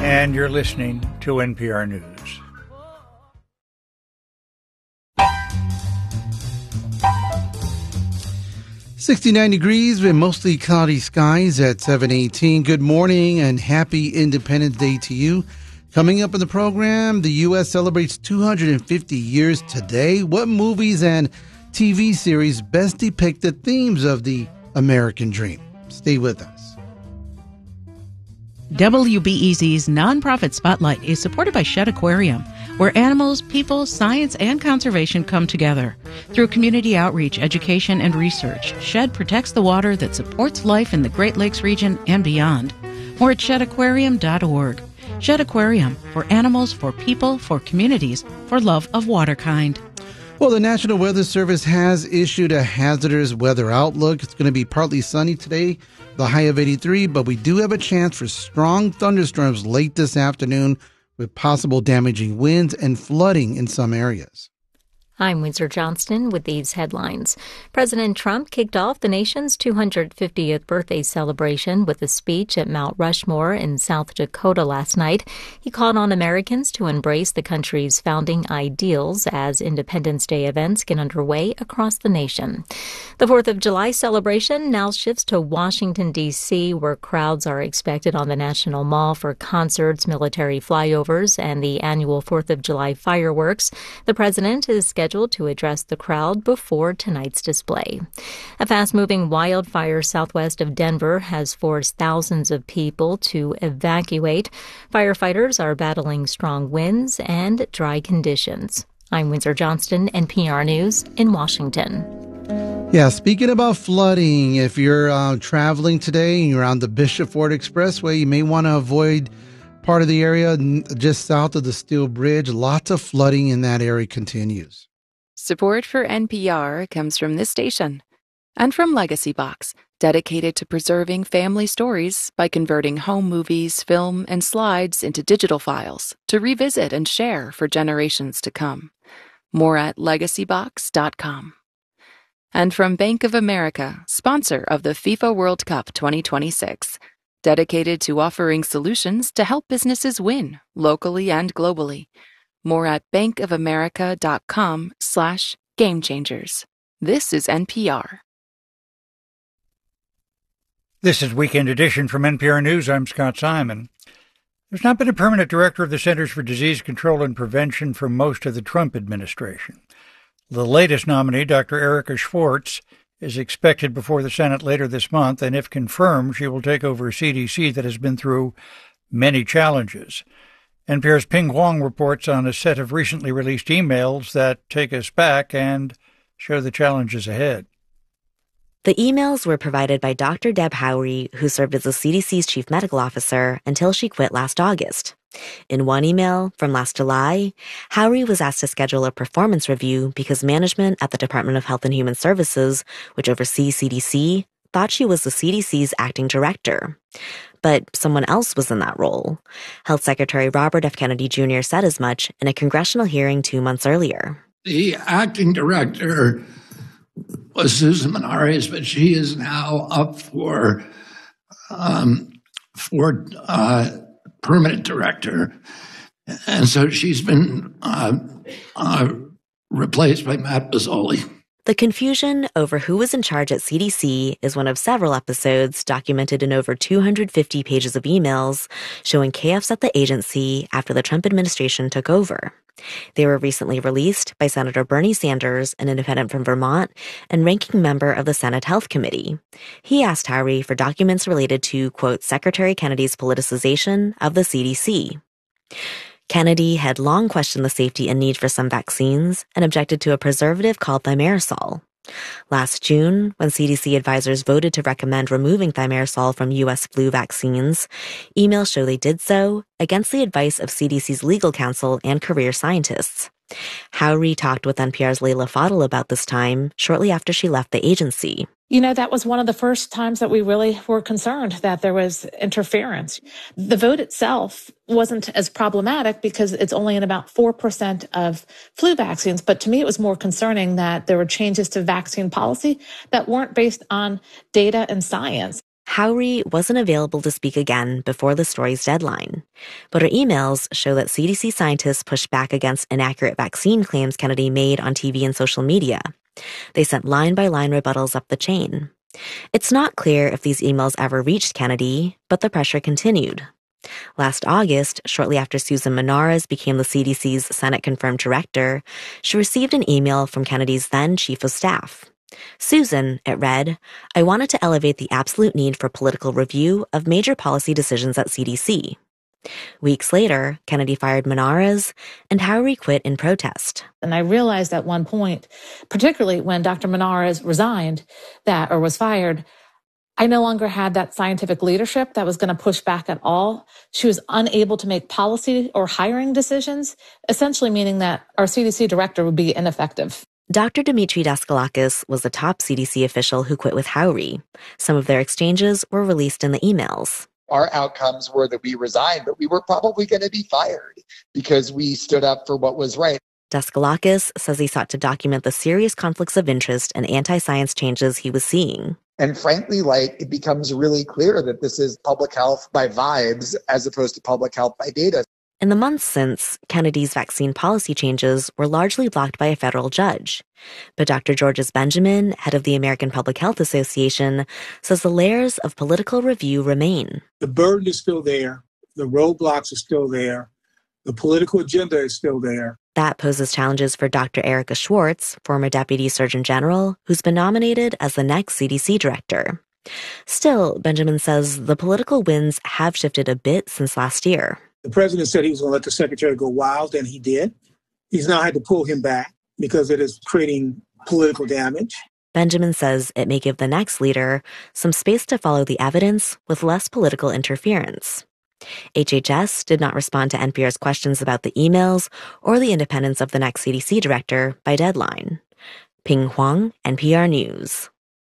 and you're listening to NPR News. "69 degrees with mostly cloudy skies at 7:18. Good morning and happy Independence Day to you. Coming up in the program, the U.S. celebrates 250 years today. What movies and TV series best depict the themes of the American dream? Stay with us. WBEZ's nonprofit Spotlight is supported by Shedd Aquarium, where animals, people, science, and conservation come together. Through community outreach, education, and research, Shedd protects the water that supports life in the Great Lakes region and beyond. More at sheddaquarium.org. Shedd Aquarium, for animals, for people, for communities, for love of water kind. Well, the National Weather Service has issued a hazardous weather outlook. It's going to be partly sunny today, the high of 83, but we do have a chance for strong thunderstorms late this afternoon with possible damaging winds and flooding in some areas. I'm Windsor Johnston with these headlines. President Trump kicked off the nation's 250th birthday celebration with a speech at Mount Rushmore in South Dakota last night. He called on Americans to embrace the country's founding ideals as Independence Day events get underway across the nation. The 4th of July celebration now shifts to Washington, D.C., where crowds are expected on the National Mall for concerts, military flyovers, and the annual 4th of July fireworks. The president is scheduled to address the crowd before tonight's display. A fast-moving wildfire southwest of Denver has forced thousands of people to evacuate. Firefighters are battling strong winds and dry conditions. I'm Windsor Johnston, NPR News in Washington. Yeah, speaking about flooding, if you're traveling today and you're on the Bishop Ford Expressway, you may want to avoid part of the area just south of the Steel Bridge. Lots of flooding in that area continues. Support for NPR comes from this station and from Legacy Box, dedicated to preserving family stories by converting home movies, film, and slides into digital files to revisit and share for generations to come. More at legacybox.com. And from Bank of America, sponsor of the FIFA World Cup 2026, dedicated to offering solutions to help businesses win locally and globally. More at bankofamerica.com/gamechangers. This is NPR. This is Weekend Edition from NPR News. I'm Scott Simon. There's not been a permanent director of the Centers for Disease Control and Prevention for most of the Trump administration. The latest nominee, Dr. Erika Schwartz, is expected before the Senate later this month, and if confirmed, she will take over a CDC that has been through many challenges. NPR's Ping Huang reports on a set of recently released emails that take us back and show the challenges ahead. The emails were provided by Dr. Deb Howry, who served as the CDC's chief medical officer until she quit last August. In one email from last July, Howry was asked to schedule a performance review because management at the Department of Health and Human Services, which oversees CDC, thought she was the CDC's acting director. But someone else was in that role. Health Secretary Robert F. Kennedy Jr. said as much in a congressional hearing 2 months earlier. The acting director was Susan Menares, but she is now up for permanent director. And so she's been replaced by Matt Bozzoli. The confusion over who was in charge at CDC is one of several episodes documented in over 250 pages of emails showing chaos at the agency after the Trump administration took over. They were recently released by Senator Bernie Sanders, an independent from Vermont, and ranking member of the Senate Health Committee. He asked Howry for documents related to, quote, Secretary Kennedy's politicization of the CDC. Kennedy had long questioned the safety and need for some vaccines and objected to a preservative called thimerosal. Last June, when CDC advisors voted to recommend removing thimerosal from U.S. flu vaccines, emails show they did so against the advice of CDC's legal counsel and career scientists. Howry talked with NPR's Leila Fadel about this time shortly after she left the agency. You know, that was one of the first times that we really were concerned that there was interference. The vote itself wasn't as problematic because it's only in about 4% of flu vaccines. But to me, it was more concerning that there were changes to vaccine policy that weren't based on data and science. Howry wasn't available to speak again before the story's deadline, but her emails show that CDC scientists pushed back against inaccurate vaccine claims Kennedy made on TV and social media. They sent line-by-line rebuttals up the chain. It's not clear if these emails ever reached Kennedy, but the pressure continued. Last August, shortly after Susan Menares became the CDC's Senate-confirmed director, she received an email from Kennedy's then chief of staff. Susan, it read, I wanted to elevate the absolute need for political review of major policy decisions at CDC. Weeks later, Kennedy fired Menares, and Howry quit in protest. And I realized at one point, particularly when Dr. Menares resigned or was fired, I no longer had that scientific leadership that was going to push back at all. She was unable to make policy or hiring decisions, essentially meaning that our CDC director would be ineffective. Dr. Dimitri Daskalakis was the top CDC official who quit with Howry. Some of their exchanges were released in the emails. Our outcomes were that we resigned, but we were probably going to be fired because we stood up for what was right. Daskalakis says he sought to document the serious conflicts of interest and anti-science changes he was seeing. And frankly, it becomes really clear that this is public health by vibes as opposed to public health by data. In the months since, Kennedy's vaccine policy changes were largely blocked by a federal judge. But Dr. Georges Benjamin, head of the American Public Health Association, says the layers of political review remain. The burden is still there. The roadblocks are still there. The political agenda is still there. That poses challenges for Dr. Erica Schwartz, former Deputy Surgeon General, who's been nominated as the next CDC director. Still, Benjamin says the political winds have shifted a bit since last year. The president said he was going to let the secretary go wild, and he did. He's now had to pull him back because it is creating political damage. Benjamin says it may give the next leader some space to follow the evidence with less political interference. HHS did not respond to NPR's questions about the emails or the independence of the next CDC director by deadline. Ping Huang, NPR News.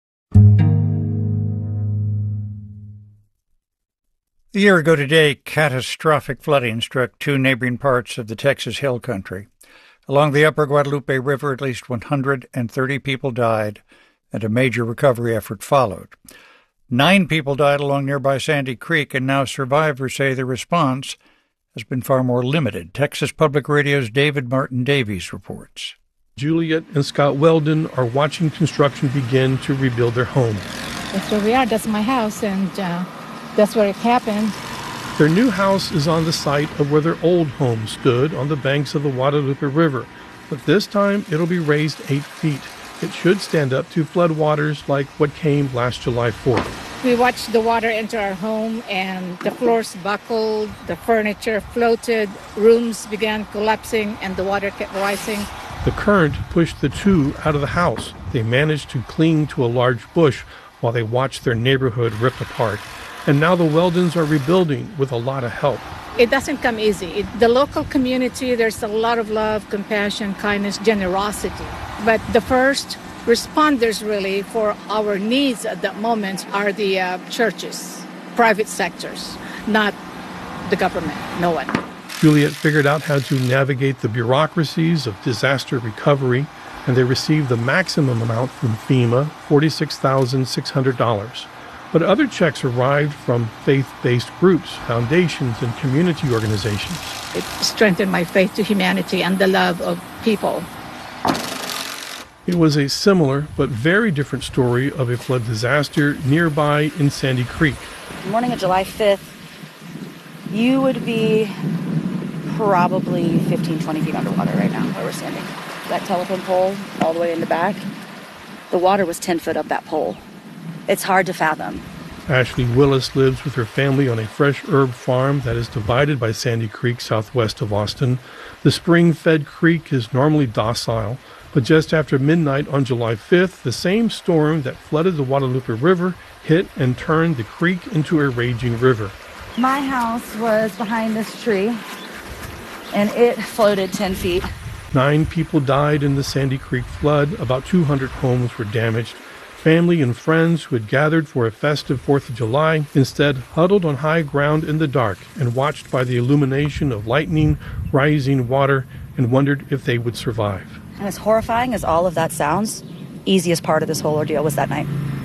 A year ago today, catastrophic flooding struck two neighboring parts of the Texas Hill Country. Along the upper Guadalupe River, at least 130 people died, and a major recovery effort followed. 9 people died along nearby Sandy Creek, and now survivors say the response has been far more limited. Texas Public Radio's David Martin Davies reports. Juliet and Scott Weldon are watching construction begin to rebuild their home. That's where we are. That's my house, and that's where it happened. Their new house is on the site of where their old home stood on the banks of the Guadalupe River, but this time it'll be raised 8 feet. It should stand up to floodwaters like what came last July 4th. We watched the water enter our home, and the floors buckled, the furniture floated, rooms began collapsing, and the water kept rising. The current pushed the two out of the house. They managed to cling to a large bush while they watched their neighborhood ripped apart. And now the Weldons are rebuilding with a lot of help. It doesn't come easy. The local community, there's a lot of love, compassion, kindness, generosity. But the first responders really for our needs at that moment are the churches, private sectors, not the government, no one. Juliet figured out how to navigate the bureaucracies of disaster recovery, and they received the maximum amount from FEMA, $46,600. But other checks arrived from faith-based groups, foundations, and community organizations. It strengthened my faith to humanity and the love of people. It was a similar but very different story of a flood disaster nearby in Sandy Creek. The morning of July 5th, you would be probably 15, 20 feet underwater right now where we're standing. That telephone pole all the way in the back, the water was 10 foot up that pole. It's hard to fathom. Ashley Willis lives with her family on a fresh herb farm that is divided by Sandy Creek southwest of Austin. The spring-fed creek is normally docile, but just after midnight on July 5th, the same storm that flooded the Guadalupe River hit and turned the creek into a raging river. My house was behind this tree, and it floated 10 feet. 9 people died in the Sandy Creek flood. About 200 homes were damaged. Family and friends who had gathered for a festive 4th of July instead huddled on high ground in the dark and watched by the illumination of lightning, rising water, and wondered if they would survive. And as horrifying as all of that sounds, easiest part of this whole ordeal was that night.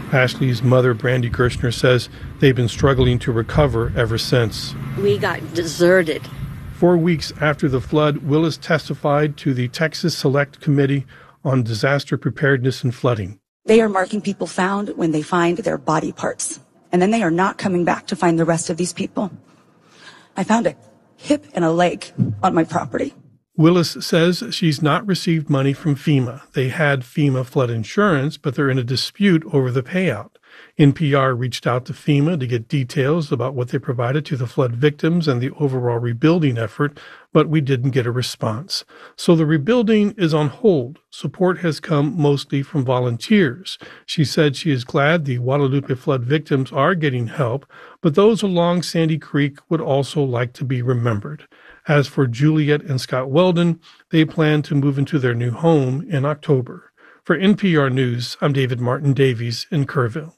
Ashley's mother, Brandy Gershner, says they've been struggling to recover ever since. We got deserted. 4 weeks after the flood, Willis testified to the Texas Select Committee on Disaster Preparedness and Flooding. They are marking people found when they find their body parts, and then they are not coming back to find the rest of these people. I found a hip and a leg on my property. Willis says she's not received money from FEMA. They had FEMA flood insurance, but they're in a dispute over the payout. NPR reached out to FEMA to get details about what they provided to the flood victims and the overall rebuilding effort, but we didn't get a response. So the rebuilding is on hold. Support has come mostly from volunteers. She said she is glad the Guadalupe flood victims are getting help, but those along Sandy Creek would also like to be remembered. As for Juliet and Scott Weldon, they plan to move into their new home in October. For NPR News, I'm David Martin Davies in Kerrville.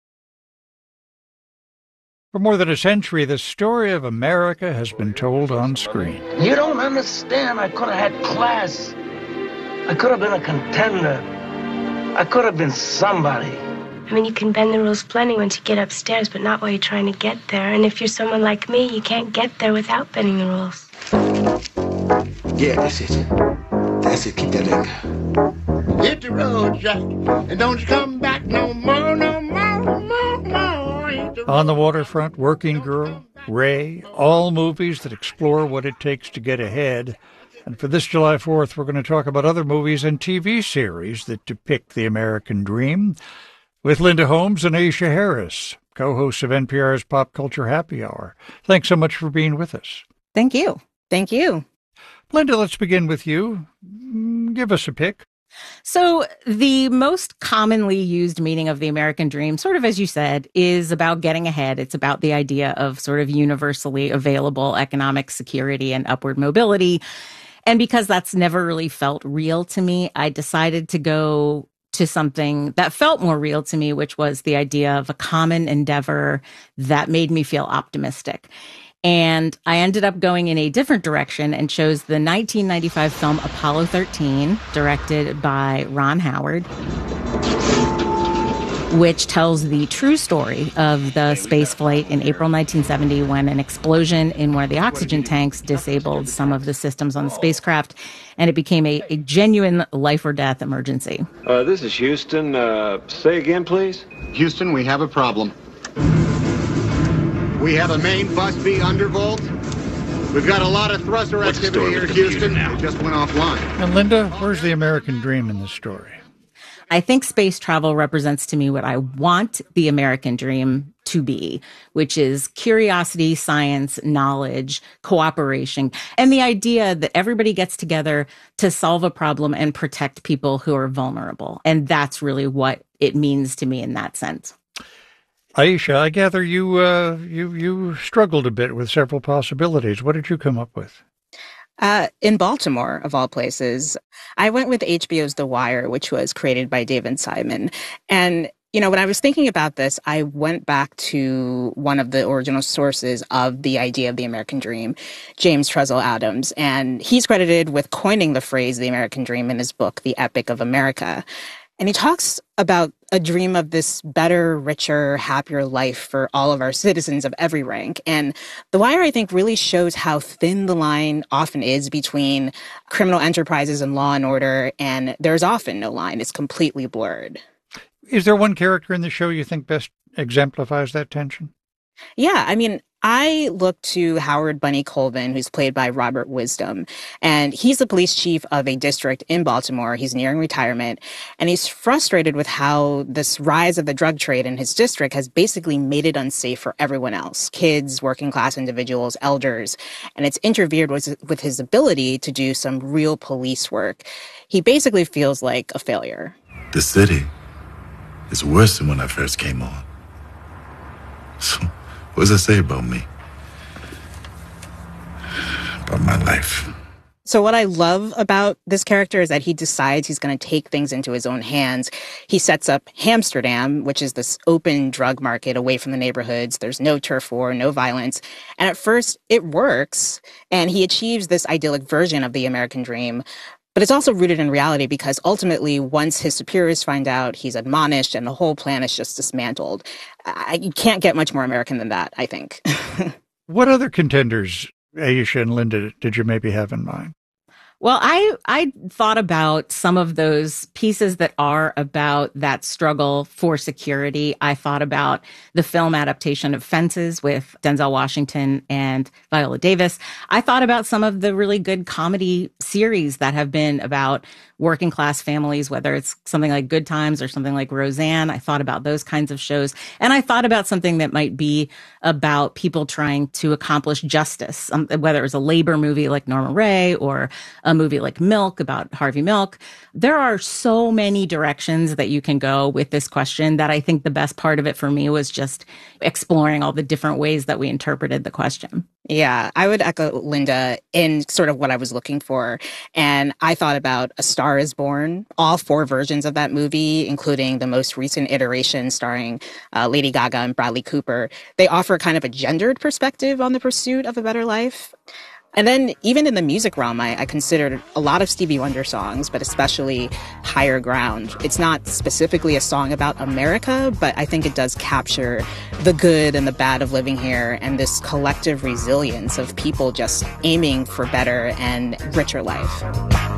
For more than a century, the story of America has been told on screen. You don't understand. I could have had class. I could have been a contender. I could have been somebody. I mean, you can bend the rules plenty once you get upstairs, but not while you're trying to get there. And if you're someone like me, you can't get there without bending the rules. Yeah, that's it. That's it. Keep that in. Hit the road, Jack, and don't you come back no more, no more, no more, no more. On the Waterfront, Working Girl, Ray, all movies that explore what it takes to get ahead. And for this July 4th, we're going to talk about other movies and TV series that depict the American dream with Linda Holmes and Aisha Harris, co-hosts of NPR's Pop Culture Happy Hour. Thanks so much for being with us. Thank you. Thank you. Linda, let's begin with you. Give us a pick. So the most commonly used meaning of the American dream, sort of as you said, is about getting ahead. It's about the idea of sort of universally available economic security and upward mobility. And because that's never really felt real to me, I decided to go to something that felt more real to me, which was the idea of a common endeavor that made me feel optimistic. And I ended up going in a different direction and chose the 1995 film Apollo 13, directed by Ron Howard, which tells the true story of the space flight in April 1970 when an explosion in one of the oxygen tanks disabled some of the systems on the spacecraft, and it became a genuine life or death emergency. This is Houston. Say again, please. Houston, we have a problem. We have a main bus B undervolt. We've got a lot of thruster activity here in Houston. It just went offline. And Linda, where's the American dream in this story? I think space travel represents to me what I want the American dream to be, which is curiosity, science, knowledge, cooperation, and the idea that everybody gets together to solve a problem and protect people who are vulnerable. And that's really what it means to me in that sense. Aisha, I gather you struggled a bit with several possibilities. What did you come up with? In Baltimore, of all places, I went with HBO's The Wire, which was created by David Simon. And, you know, when I was thinking about this, I went back to one of the original sources of the idea of the American dream, James Trezor Adams. And he's credited with coining the phrase the American dream in his book, The Epic of America. And he talks about a dream of this better, richer, happier life for all of our citizens of every rank. And The Wire, I think, really shows how thin the line often is between criminal enterprises and law and order. And there's often no line. It's completely blurred. Is there one character in the show you think best exemplifies that tension? Yeah, I mean, I look to Howard Bunny Colvin, who's played by Robert Wisdom, and he's the police chief of a district in Baltimore. He's nearing retirement, and he's frustrated with how this rise of the drug trade in his district has basically made it unsafe for everyone else, kids, working class individuals, elders, and it's interfered with his ability to do some real police work. He basically feels like a failure. The city is worse than when I first came on. So, what does that say about me? About my life? So what I love about this character is that he decides he's going to take things into his own hands. He sets up Hamsterdam, which is this open drug market away from the neighborhoods. There's no turf war, no violence. And at first, it works. And he achieves this idyllic version of the American dream. But it's also rooted in reality because ultimately, once his superiors find out, he's admonished and the whole plan is just dismantled. You can't get much more American than that, I think. What other contenders, Aisha and Linda, did you maybe have in mind? Well, I thought about some of those pieces that are about that struggle for security. I thought about the film adaptation of Fences with Denzel Washington and Viola Davis. I thought about some of the really good comedy series that have been about working class families, whether it's something like Good Times or something like Roseanne. I thought about those kinds of shows. And I thought about something that might be about people trying to accomplish justice, whether it was a labor movie like Norma Rae or a movie like Milk about Harvey Milk. There are so many directions that you can go with this question that I think the best part of it for me was just exploring all the different ways that we interpreted the question. Yeah, I would echo Linda in sort of what I was looking for. And I thought about A Star is Born, all 4 versions of that movie, including the most recent iteration starring Lady Gaga and Bradley Cooper. They offer kind of a gendered perspective on the pursuit of a better life. And then even in the music realm, I considered a lot of Stevie Wonder songs, but especially Higher Ground. It's not specifically a song about America, but I think it does capture the good and the bad of living here and this collective resilience of people just aiming for better and richer life.